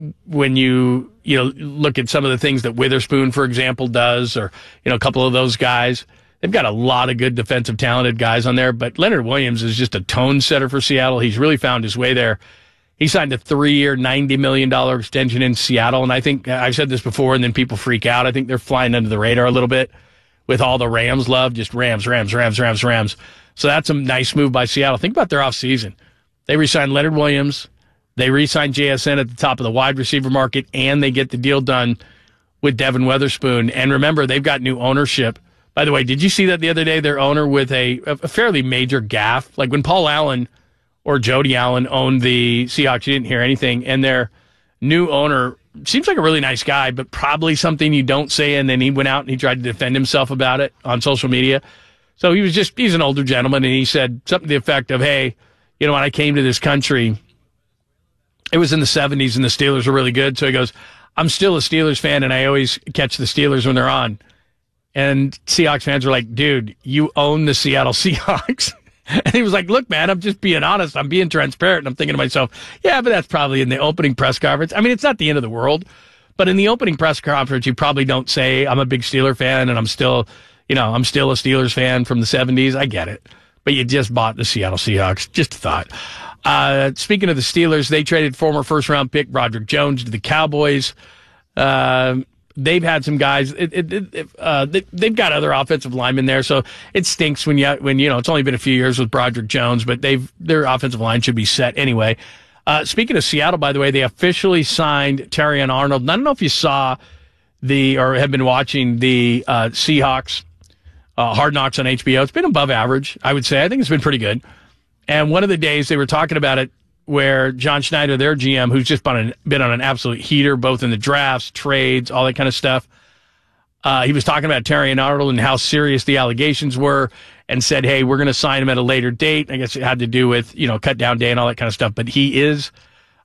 when you look at some of the things that Witherspoon, for example, does, or a couple of those guys, they've got a lot of good defensive talented guys on there. But Leonard Williams is just a tone setter for Seattle. He's really found his way there. He signed a 3-year, $90 million extension in Seattle, and I think I've said this before, and then people freak out. I think they're flying under the radar a little bit with all the Rams love, just Rams. So that's a nice move by Seattle. Think about their offseason. They re-signed Leonard Williams. They re-signed JSN at the top of the wide receiver market, and they get the deal done with Devin Witherspoon. And remember, they've got new ownership. By the way, did you see that the other day? Their owner with a fairly major gaffe. Like when Paul Allen or Jody Allen owned the Seahawks, you didn't hear anything. And their new owner seems like a really nice guy, but probably something you don't say. And then he went out and he tried to defend himself about it on social media. So he's an older gentleman, and he said something to the effect of, hey, when I came to this country, it was in the 70s and the Steelers were really good. So he goes, I'm still a Steelers fan, and I always catch the Steelers when they're on. And Seahawks fans are like, dude, you own the Seattle Seahawks. And he was like, look, man, I'm just being honest. I'm being transparent. And I'm thinking to myself, yeah, but that's probably in the opening press conference. I mean, it's not the end of the world. But in the opening press conference, you probably don't say, I'm a big Steeler fan and I'm still a Steelers fan from the 70s. I get it. But you just bought the Seattle Seahawks. Just a thought. Speaking of the Steelers, they traded former first-round pick Broderick Jones to the Cowboys. They've had some guys. They've got other offensive linemen there, so it stinks when it's only been a few years with Broderick Jones, but their offensive line should be set anyway. Speaking of Seattle, by the way, they officially signed Terrion Arnold. And I don't know if you saw or have been watching the Seahawks Hard Knocks on HBO. It's been above average, I would say. I think it's been pretty good. And one of the days they were talking about it, where John Schneider, their GM, who's just been on an absolute heater, both in the drafts, trades, all that kind of stuff, he was talking about Terrion Arnold and how serious the allegations were, and said, hey, we're going to sign him at a later date. I guess it had to do with, cut down day and all that kind of stuff. But he is